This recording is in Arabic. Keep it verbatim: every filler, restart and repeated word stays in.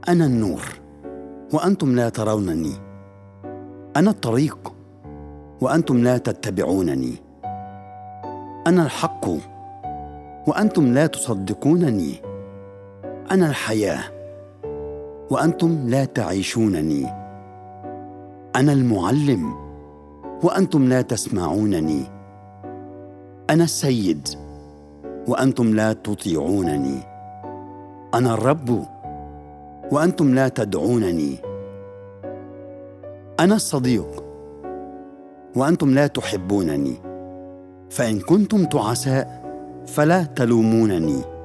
أنا النور وأنتم لا ترونني. أنا الطريق وأنتم لا تتبعونني. أنا الحق وأنتم لا تصدقونني. أنا الحياة وأنتم لا تعيشونني. أنا المعلم وأنتم لا تسمعونني. أنا السيد وأنتم لا تطيعونني. أنا الرب وأنتم لا تدعونني. أنا الصديق وأنتم لا تحبونني. فإن كنتم تعساء فلا تلومونني،